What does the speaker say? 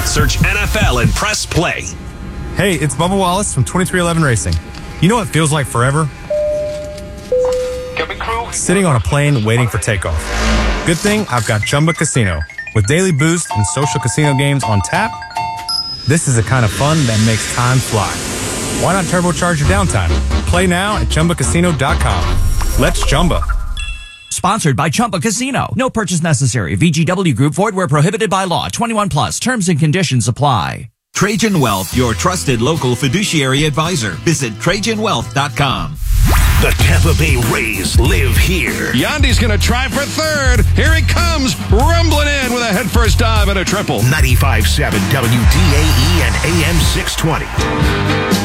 Search NFL and press play. Hey, it's Bubba Wallace from 2311 Racing. You know what feels like forever? Sitting on a plane waiting for takeoff. Good thing I've got Chumba Casino. With daily boost and social casino games on tap, this is the kind of fun that makes time fly. Why not turbocharge your downtime? Play now at ChumbaCasino.com. Let's Chumba. Sponsored by Chumba Casino. No purchase necessary. VGW Group. Void where prohibited by law. 21 plus. Terms and conditions apply. Trajan Wealth, your trusted local fiduciary advisor. Visit TrajanWealth.com. The Tampa Bay Rays live here. Yandy's going to try for third. Here he comes, rumbling in with a headfirst dive and a triple. 95.7 WDAE and AM 620.